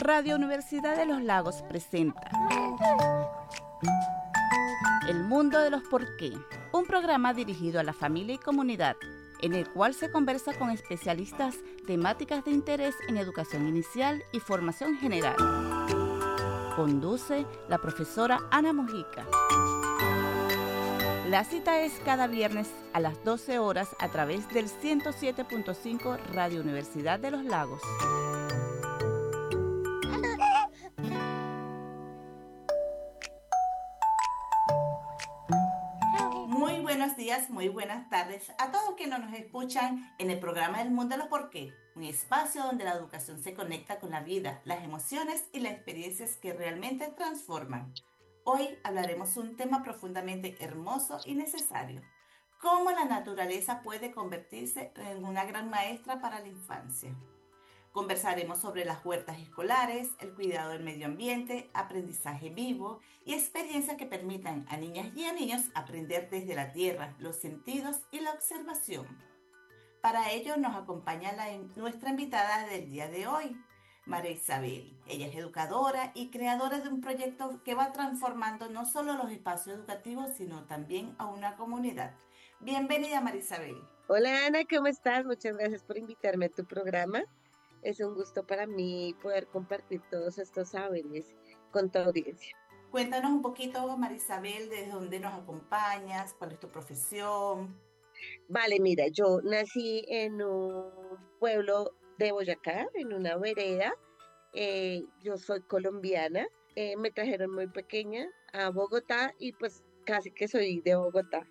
Radio Universidad de los Lagos presenta El Mundo de los Por qué, un programa dirigido a la familia y comunidad, en el cual se conversa con especialistas temáticas de interés en educación inicial y formación general. Conduce la profesora Ana Mojica. La cita es cada viernes a las 12 horas a través del 107.5 Radio Universidad de los Lagos. Muy buenos días, muy buenas tardes a todos quienes nos escuchan en el programa El Mundo de los Por qué, un espacio donde la educación se conecta con la vida, las emociones y las experiencias que realmente transforman. Hoy hablaremos un tema profundamente hermoso y necesario: cómo la naturaleza puede convertirse en una gran maestra para la infancia. Conversaremos sobre las huertas escolares, el cuidado del medio ambiente, aprendizaje vivo y experiencias que permitan a niñas y a niños aprender desde la tierra, los sentidos y la observación. Para ello nos acompaña nuestra invitada del día de hoy, María Isabel. Ella es educadora y creadora de un proyecto que va transformando no solo los espacios educativos, sino también a una comunidad. Bienvenida, María Isabel. Hola Ana, ¿cómo estás? Muchas gracias por invitarme a tu programa. Es un gusto para mí poder compartir todos estos saberes con tu audiencia. Cuéntanos un poquito, María Isabel, desde dónde nos acompañas, cuál es tu profesión. Vale, mira, yo nací en un pueblo de Boyacá, en una vereda. Yo soy colombiana. Me trajeron muy pequeña a Bogotá y pues casi que soy de Bogotá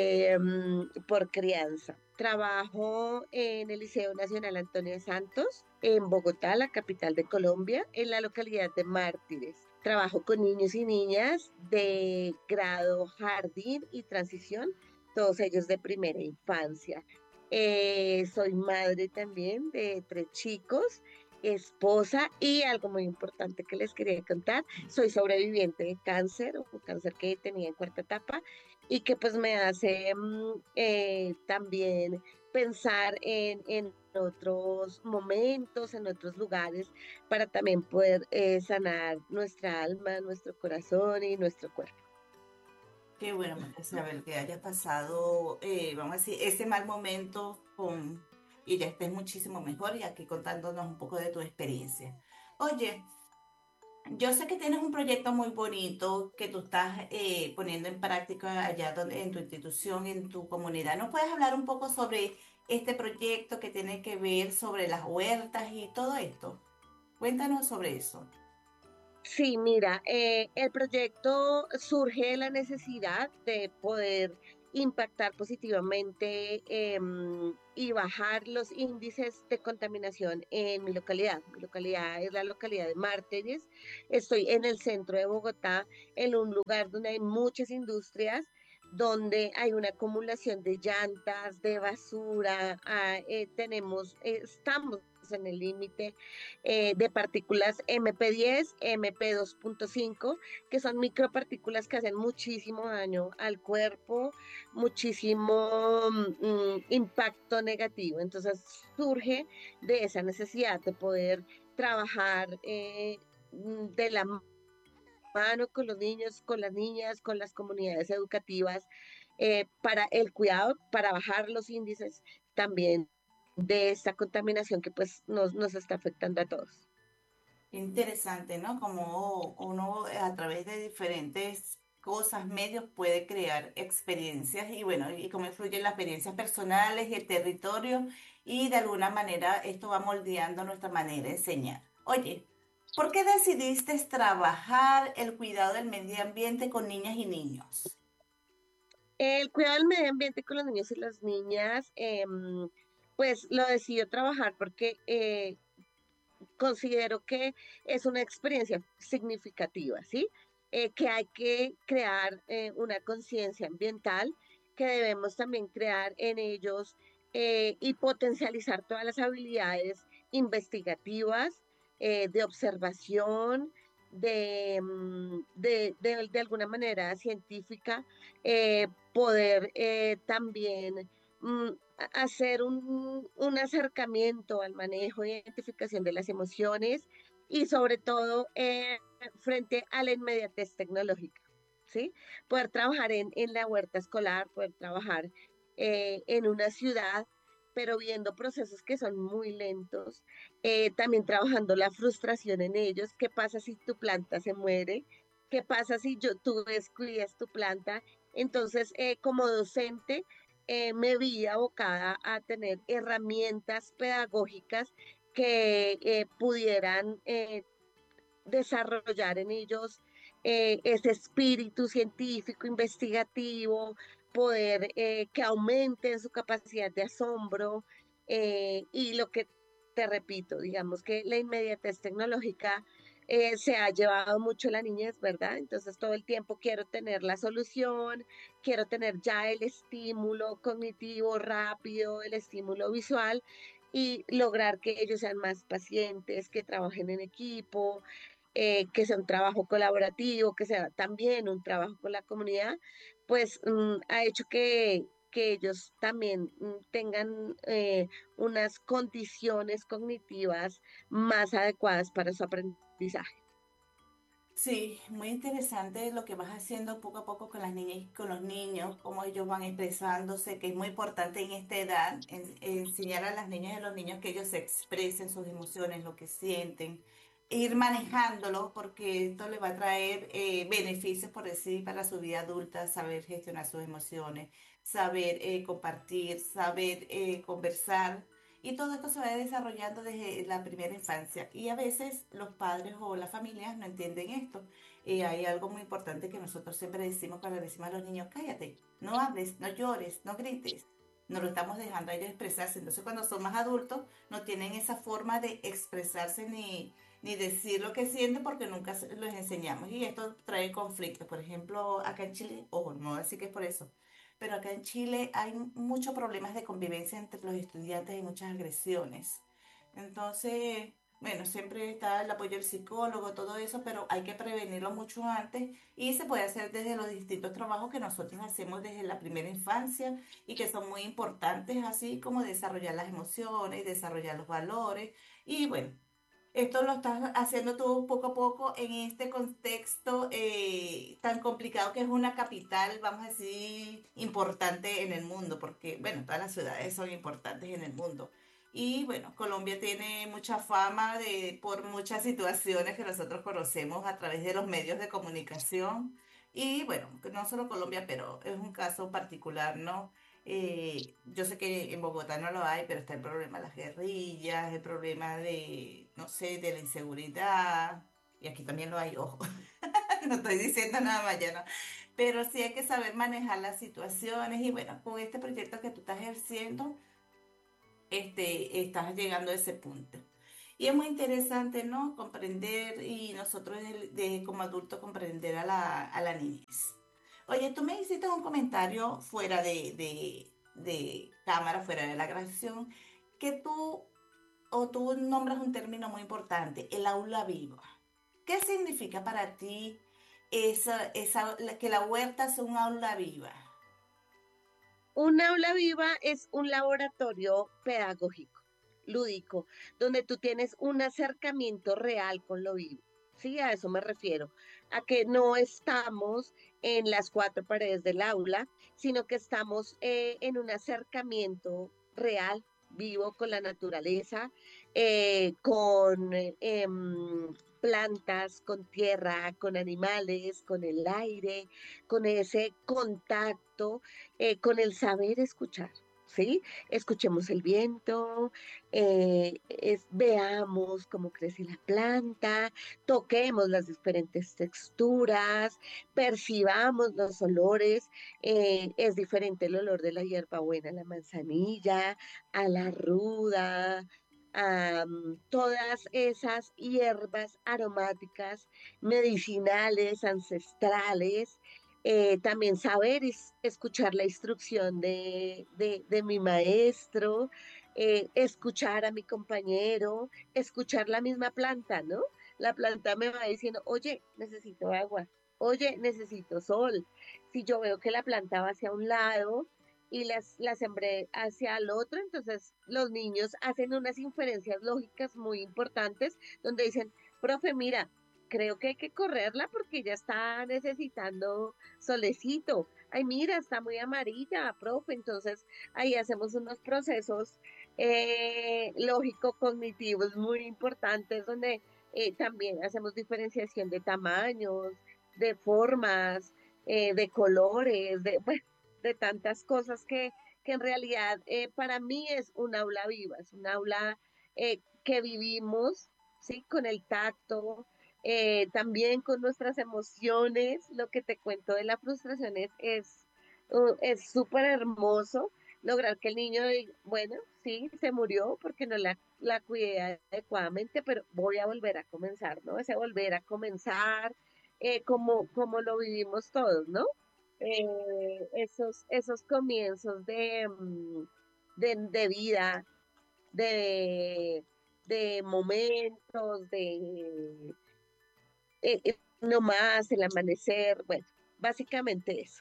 por crianza. Trabajo en el Liceo Nacional Antonio Santos, en Bogotá, la capital de Colombia, en la localidad de Mártires. Trabajo con niños y niñas de grado jardín y transición, todos ellos de primera infancia. Soy madre también de 3 chicos, esposa, y algo muy importante que les quería contar: soy sobreviviente de cáncer, un cáncer que tenía en cuarta etapa y que pues me hace también pensar en otros momentos, en otros lugares, para también poder sanar nuestra alma, nuestro corazón y nuestro cuerpo. Qué bueno, María Isabel, que hayas pasado, vamos a decir, ese mal momento y ya estés muchísimo mejor y aquí contándonos un poco de tu experiencia. Oye, yo sé que tienes un proyecto muy bonito que tú estás poniendo en práctica allá en tu institución, en tu comunidad. ¿Nos puedes hablar un poco sobre este proyecto que tiene que ver sobre las huertas y todo esto? Cuéntanos sobre eso. Sí, mira, el proyecto surge de la necesidad de poder impactar positivamente y bajar los índices de contaminación en mi localidad. Mi localidad es la localidad de Mártires. Estoy en el centro de Bogotá, en un lugar donde hay muchas industrias, donde hay una acumulación de llantas, de basura. Estamos en el límite de partículas MP10, MP2.5, que son micropartículas que hacen muchísimo daño al cuerpo, muchísimo impacto negativo. Entonces surge de esa necesidad de poder trabajar de la mano con los niños, con las niñas, con las comunidades educativas, para el cuidado, para bajar los índices también de esta contaminación que pues nos está afectando a todos. Interesante, ¿no? Como uno a través de diferentes cosas, medios, puede crear experiencias y bueno, y cómo influyen las experiencias personales y el territorio y de alguna manera esto va moldeando nuestra manera de enseñar. Oye, ¿por qué decidiste trabajar el cuidado del medio ambiente con niñas y niños? El cuidado del medio ambiente con los niños y las niñas, pues lo decidió trabajar porque considero que es una experiencia significativa, ¿sí? Que hay que crear una conciencia ambiental, que debemos también crear en ellos y potencializar todas las habilidades investigativas, de observación, de alguna manera científica, poder también mm, hacer un acercamiento al manejo e identificación de las emociones y sobre todo frente a la inmediatez tecnológica, ¿sí? Poder trabajar en la huerta escolar, poder trabajar en una ciudad, pero viendo procesos que son muy lentos, también trabajando la frustración en ellos. ¿Qué pasa si tu planta se muere? ¿Qué pasa si tú descuidas tu planta? Entonces, como docente, me vi abocada a tener herramientas pedagógicas que pudieran desarrollar en ellos ese espíritu científico, investigativo, poder que aumenten su capacidad de asombro y lo que te repito, digamos que la inmediatez tecnológica se ha llevado mucho la niñez, ¿verdad? Entonces todo el tiempo quiero tener la solución, quiero tener ya el estímulo cognitivo rápido, el estímulo visual y lograr que ellos sean más pacientes, que trabajen en equipo, que sea un trabajo colaborativo, que sea también un trabajo con la comunidad, pues ha hecho que ellos también tengan unas condiciones cognitivas más adecuadas para su aprendizaje. Sí, muy interesante lo que vas haciendo poco a poco con las niñas y con los niños, cómo ellos van expresándose, que es muy importante en esta edad enseñar a las niñas y a los niños que ellos se expresen sus emociones, lo que sienten, e ir manejándolo porque esto les va a traer beneficios, por decir, para su vida adulta, saber gestionar sus emociones, saber compartir, saber conversar. Y todo esto se va desarrollando desde la primera infancia. Y a veces los padres o las familias no entienden esto. Hay algo muy importante que nosotros siempre decimos cuando le decimos a los niños, cállate, no hables, no llores, no grites. No lo estamos dejando a ellos expresarse. Entonces cuando son más adultos no tienen esa forma de expresarse ni decir lo que sienten porque nunca los enseñamos. Y esto trae conflictos. Por ejemplo, acá en Chile, ojo, no así que es por eso, pero acá en Chile hay muchos problemas de convivencia entre los estudiantes y muchas agresiones. Entonces, bueno, siempre está el apoyo del psicólogo, todo eso, pero hay que prevenirlo mucho antes y se puede hacer desde los distintos trabajos que nosotros hacemos desde la primera infancia y que son muy importantes, así como desarrollar las emociones, desarrollar los valores y bueno. Esto lo estás haciendo tú poco a poco en este contexto tan complicado que es una capital, vamos a decir, importante en el mundo, porque, bueno, todas las ciudades son importantes en el mundo. Y bueno, Colombia tiene mucha fama por muchas situaciones que nosotros conocemos a través de los medios de comunicación. Y bueno, no solo Colombia, pero es un caso particular, ¿no? Yo sé que en Bogotá no lo hay, pero está el problema de las guerrillas, el problema de, no sé, de la inseguridad. Y aquí también lo hay, ojo. No estoy diciendo nada más, ya no. Pero sí hay que saber manejar las situaciones. Y bueno, con este proyecto que tú estás ejerciendo, estás llegando a ese punto. Y es muy interesante, ¿no? Comprender y nosotros como adultos comprender a la niñez. Oye, tú me hiciste un comentario fuera de cámara, fuera de la grabación, que tú nombras un término muy importante, el aula viva. ¿Qué significa para ti que la huerta es un aula viva? Un aula viva es un laboratorio pedagógico, lúdico, donde tú tienes un acercamiento real con lo vivo. Sí, a eso me refiero, a que no estamos en las cuatro paredes del aula, sino que estamos en un acercamiento real, vivo con la naturaleza, con plantas, con tierra, con animales, con el aire, con ese contacto con el saber escuchar, ¿sí? Escuchemos el viento, veamos cómo crece la planta, toquemos las diferentes texturas, percibamos los olores. Es diferente el olor de la hierbabuena a la manzanilla, a la ruda. A todas esas hierbas aromáticas, medicinales, ancestrales, también saber escuchar la instrucción de mi maestro, escuchar a mi compañero, escuchar la misma planta, ¿no? La planta me va diciendo, oye, necesito agua, oye, necesito sol. Si yo veo que la planta va hacia un lado y la sembré hacia el otro, entonces los niños hacen unas inferencias lógicas muy importantes donde dicen, Profe, mira, creo que hay que correrla porque ya está necesitando solecito. Ay, mira, está muy amarilla, profe. Entonces, ahí hacemos unos procesos lógico-cognitivos muy importantes donde también hacemos diferenciación de tamaños, de formas, de colores, bueno, de tantas cosas que en realidad para mí es un aula viva, es un aula que vivimos, ¿sí? Con el tacto, también con nuestras emociones. Lo que te cuento de la frustración es súper hermoso lograr que el niño diga, bueno, sí, se murió porque no la cuidé adecuadamente, pero voy a volver a comenzar, ¿no? Ese volver a comenzar, como lo vivimos todos, ¿no? Esos comienzos de vida, de, de momentos, no más, el amanecer, bueno, básicamente eso.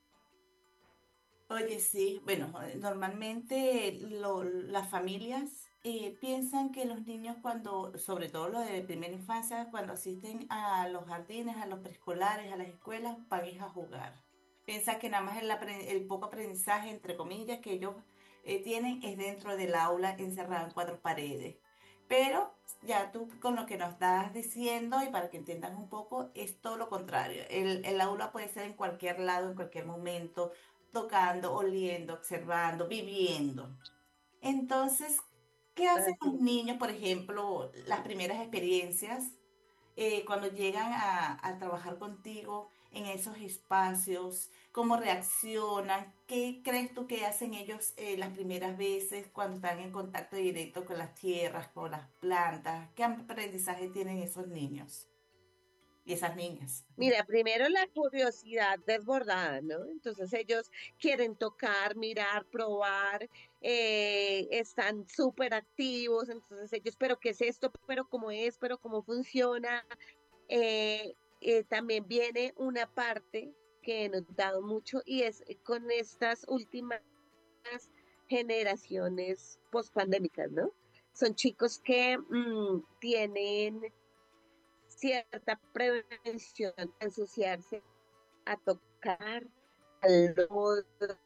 Oye, sí, bueno, normalmente las familias piensan que los niños cuando, sobre todo los de primera infancia, cuando asisten a los jardines, a los preescolares, a las escuelas, van es a jugar. Piensan que nada más el poco aprendizaje, entre comillas, que ellos tienen es dentro del aula encerrado en cuatro paredes. Pero ya tú con lo que nos estás diciendo y para que entiendan un poco, es todo lo contrario. El aula puede ser en cualquier lado, en cualquier momento tocando, oliendo, observando, viviendo. Entonces, ¿qué hacen Así los niños, por ejemplo, las primeras experiencias cuando llegan a trabajar contigo en esos espacios? ¿Cómo reaccionan? ¿Qué crees tú que hacen ellos las primeras veces cuando están en contacto directo con las tierras, con las plantas? ¿Qué aprendizaje tienen esos niños y esas niñas? Mira, primero la curiosidad desbordada, ¿no? Entonces ellos quieren tocar, mirar, probar, están súper activos, entonces ellos, pero ¿qué es esto? Pero cómo es, pero cómo funciona. Eh, También viene una parte que he notado mucho y es con estas últimas generaciones pospandémicas, ¿no? Son chicos que tienen cierta prevención a ensuciarse, a tocar, al lodo,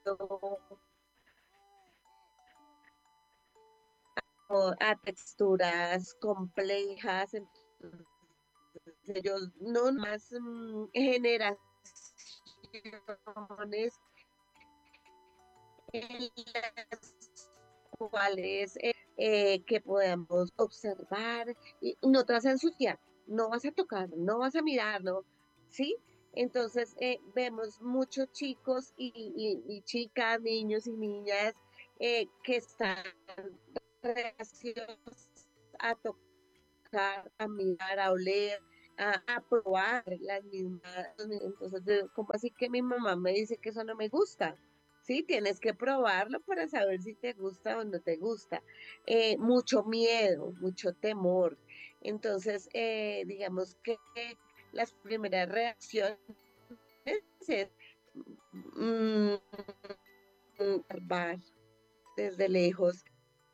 a texturas complejas. Entonces, ellos no más generaciones en las cuales que podamos observar y no te vas a ensuciar, no vas a tocar, no vas a mirar, ¿no? ¿Sí? Entonces vemos muchos chicos y chicas, niños y niñas que están reacios a tocar, a mirar, a oler, a probar las mismas. Entonces, ¿cómo así que mi mamá me dice que eso no me gusta? Sí, tienes que probarlo para saber si te gusta o no te gusta. Mucho miedo, mucho temor. Entonces, digamos que las primeras reacciones es mm, observar desde lejos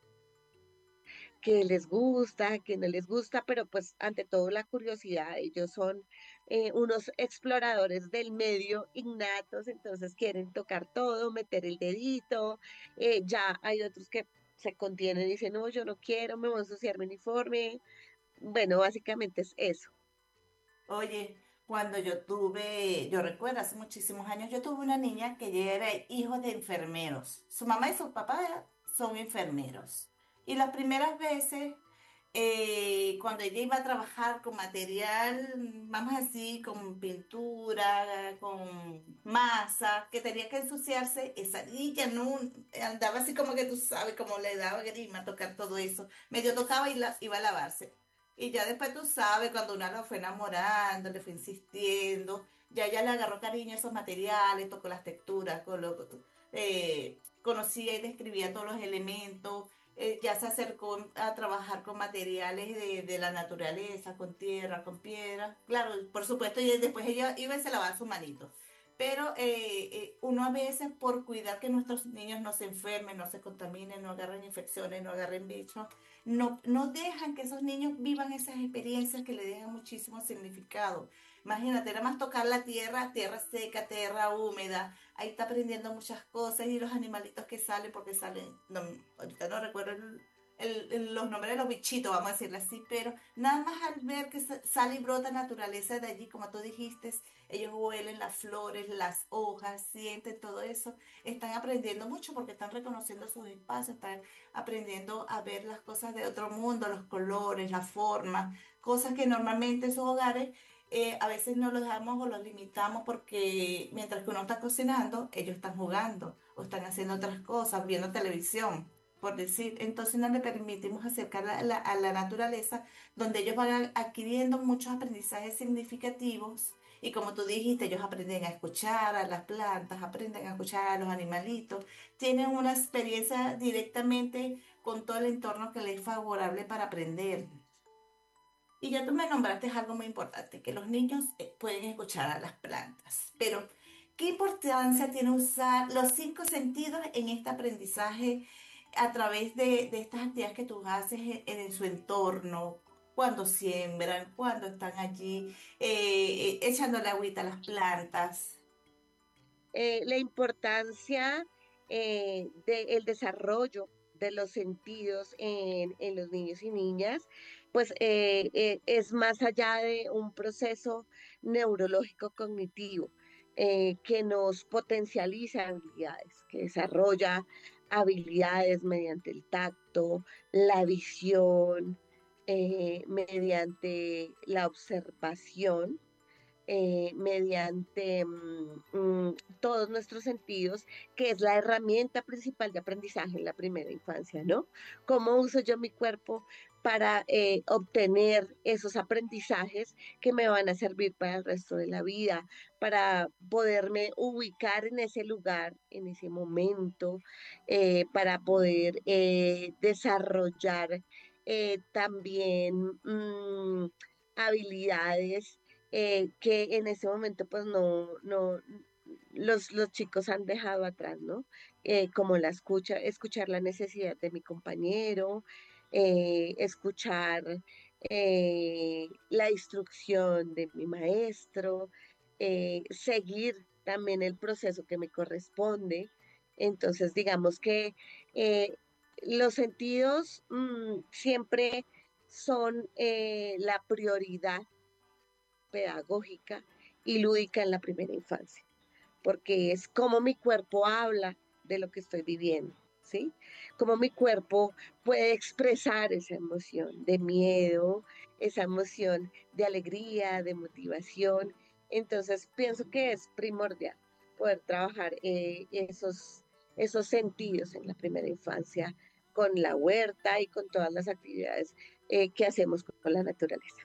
que les gusta, que no les gusta, pero pues ante todo la curiosidad, ellos son unos exploradores del medio innatos, entonces quieren tocar todo, meter el dedito, ya hay otros que se contienen y dicen, no, yo no quiero, me voy a ensuciar mi uniforme. Bueno, básicamente es eso. Oye, cuando yo recuerdo hace muchísimos años, yo tuve una niña que ella era hijo de enfermeros. Su mamá y su papá son enfermeros. Y las primeras veces, cuando ella iba a trabajar con material, vamos a decir, con pintura, con masa, que tenía que ensuciarse, esa niña no andaba así como que tú sabes, como le daba grima tocar todo eso. Medio tocaba y iba a lavarse. Y ya después tú sabes, cuando uno lo fue enamorando, le fue insistiendo, ya ella le agarró cariño a esos materiales, tocó las texturas, conocía y describía todos los elementos, ya se acercó a trabajar con materiales de la naturaleza, con tierra, con piedra. Claro, por supuesto, y después ella iba y se lavaba sus manitos. pero uno a veces por cuidar que nuestros niños no se enfermen, no se contaminen, no agarren infecciones, no agarren bichos, no dejan que esos niños vivan esas experiencias que le dejan muchísimo significado. Imagínate, era más tocar la tierra, tierra seca, tierra húmeda, ahí está aprendiendo muchas cosas y los animalitos que salen, porque salen, no, ahorita no recuerdo los nombres de los bichitos, vamos a decirlo así, pero nada más al ver que sale y brota naturaleza de allí, como tú dijiste, ellos huelen las flores, las hojas, sienten todo eso, están aprendiendo mucho porque están reconociendo sus espacios, están aprendiendo a ver las cosas de otro mundo, los colores, la forma, cosas que normalmente en sus hogares a veces no los dejamos o los limitamos porque mientras que uno está cocinando, ellos están jugando o están haciendo otras cosas, viendo televisión, por decir. Entonces no le permitimos acercar a la naturaleza donde ellos van adquiriendo muchos aprendizajes significativos. Y como tú dijiste, ellos aprenden a escuchar a las plantas, aprenden a escuchar a los animalitos, tienen una experiencia directamente con todo el entorno que les es favorable para aprender. Y ya tú me nombraste algo muy importante, que los niños pueden escuchar a las plantas. Pero, ¿qué importancia tiene usar los cinco sentidos en este aprendizaje a través de estas actividades que tú haces en su entorno? Cuando siembran, cuando están allí echándole agüita a las plantas. La importancia del desarrollo de los sentidos en los niños y niñas, pues es más allá de un proceso neurológico cognitivo que nos potencializa habilidades, que desarrolla habilidades mediante el tacto, la visión, mediante la observación mediante todos nuestros sentidos, que es la herramienta principal de aprendizaje en la primera infancia, ¿no? ¿Cómo uso yo mi cuerpo para obtener esos aprendizajes que me van a servir para el resto de la vida, para poderme ubicar en ese lugar, en ese momento, para poder desarrollar también habilidades que en ese momento pues no, los chicos han dejado atrás, ¿no? Como la escucha, escuchar la necesidad de mi compañero, escuchar la instrucción de mi maestro, seguir también el proceso que me corresponde. Entonces, digamos que eh, los sentidos siempre son la prioridad pedagógica y lúdica en la primera infancia, porque es como mi cuerpo habla de lo que estoy viviendo, ¿sí? Como mi cuerpo puede expresar esa emoción de miedo, esa emoción de alegría, de motivación. Entonces, pienso que es primordial poder trabajar esos sentidos en la primera infancia con la huerta y con todas las actividades que hacemos con la naturaleza.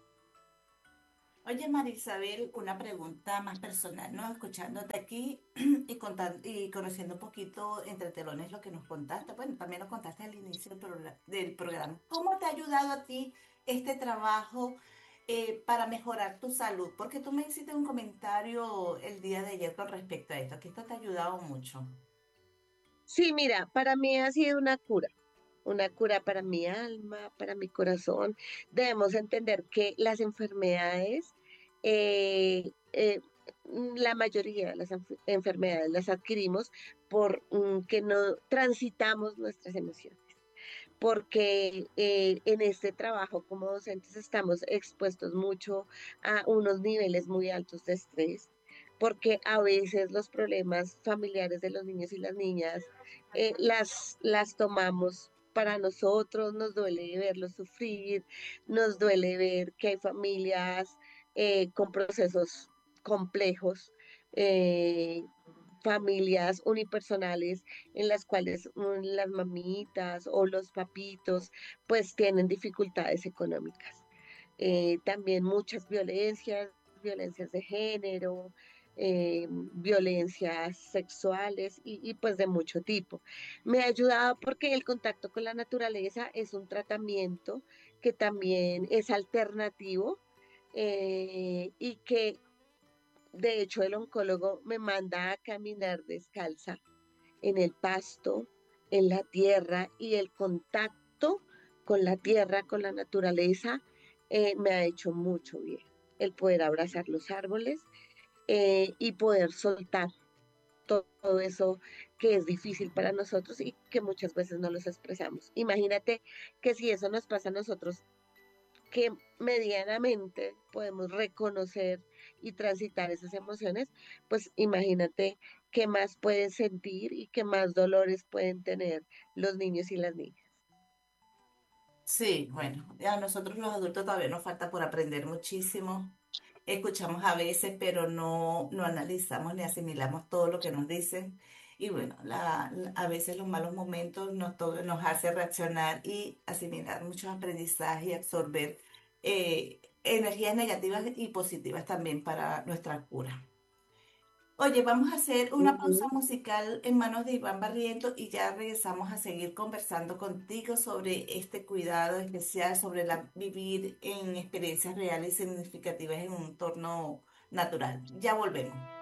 Oye, Marisabel, una pregunta más personal, ¿no? Escuchándote aquí y contando y conociendo un poquito entre telones lo que nos contaste. Bueno, también nos contaste al inicio del programa. ¿Cómo te ha ayudado a ti este trabajo para mejorar tu salud? Porque tú me hiciste un comentario el día de ayer con respecto a esto, que esto te ha ayudado mucho. Sí, mira, para mí ha sido una cura para mi alma, para mi corazón. Debemos entender que las enfermedades, eh, eh, la mayoría de las enfermedades las adquirimos por que no transitamos nuestras emociones, porque en este trabajo como docentes estamos expuestos mucho a unos niveles muy altos de estrés, porque a veces los problemas familiares de los niños y las niñas las tomamos para nosotros, nos duele verlos sufrir, nos duele ver que hay familias con procesos complejos, eh, familias unipersonales en las cuales las mamitas o los papitos pues tienen dificultades económicas. También muchas violencias, violencias de género, violencias sexuales pues de mucho tipo. Me ha ayudado porque el contacto con la naturaleza es un tratamiento que también es alternativo y que De hecho, el oncólogo me manda a caminar descalza en el pasto, en la tierra y el contacto con la tierra, con la naturaleza, me ha hecho mucho bien. El poder abrazar los árboles y poder soltar todo eso que es difícil para nosotros y que muchas veces no los expresamos. Imagínate que si eso nos pasa a nosotros, que medianamente podemos reconocer y transitar esas emociones, pues imagínate qué más pueden sentir y qué más dolores pueden tener los niños y las niñas. Sí, bueno, a nosotros los adultos todavía nos falta por aprender muchísimo. Escuchamos a veces, pero no analizamos ni asimilamos todo lo que nos dicen. Y bueno, a veces los malos momentos nos hace reaccionar y asimilar muchos aprendizajes y absorber energías negativas y positivas también para nuestra cura. Oye, vamos a hacer una pausa Ujú. musical en manos de Iván Barriento y ya regresamos a seguir conversando contigo sobre este cuidado especial, sobre vivir en experiencias reales y significativas en un entorno natural. Ya volvemos.